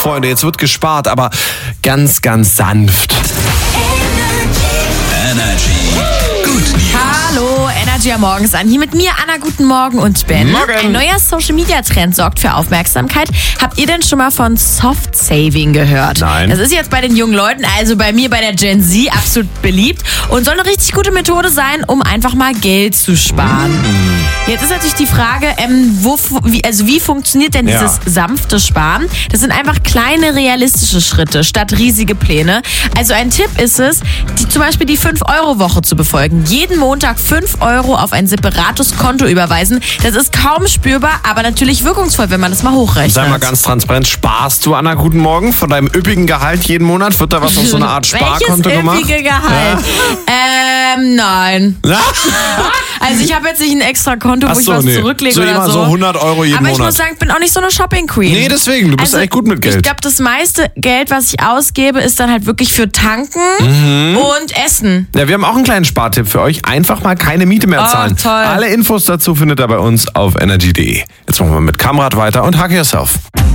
Freunde. Jetzt wird gespart, aber ganz, ganz sanft. Energy. Good News. Hallo, Energy am Morgen ist an. Hier mit mir, Anna, guten Morgen und Ben. Morgen. Ein neuer Social-Media-Trend sorgt für Aufmerksamkeit. Habt ihr denn schon mal von Soft-Saving gehört? Nein. Das ist jetzt bei den jungen Leuten, also bei mir, bei der Gen Z, absolut beliebt und soll eine richtig gute Methode sein, um einfach mal Geld zu sparen. Jetzt ist natürlich die Frage, wie funktioniert denn dieses sanfte Sparen? Das sind einfach kleine, realistische Schritte statt riesige Pläne. Also ein Tipp ist es, zum Beispiel die 5-Euro-Woche zu befolgen. Jeden Montag 5 Euro auf ein separates Konto überweisen. Das ist kaum spürbar, aber natürlich wirkungsvoll, wenn man das mal hochrechnet. Sei mal ganz transparent, sparst du, Anna, guten Morgen, von deinem üppigen Gehalt jeden Monat? Wird da was auf so eine Art Sparkonto gemacht? Welches üppige Gehalt? Nein. Ja? Also ich habe jetzt nicht ein extra Konto, wo ich was zurücklege so oder immer so. so 100 Euro jeden Aber ich Monat. muss sagen, ich bin auch nicht so eine Shopping-Queen. Nee, deswegen, du bist echt gut mit Geld. Ich glaube, das meiste Geld, was ich ausgebe, ist dann halt wirklich für Tanken und Essen. Ja, wir haben auch einen kleinen Spartipp für euch. Einfach mal keine Miete mehr zahlen. Toll. Alle Infos dazu findet ihr bei uns auf energy.de. Jetzt machen wir mit Kamrat weiter und Hug Yourself.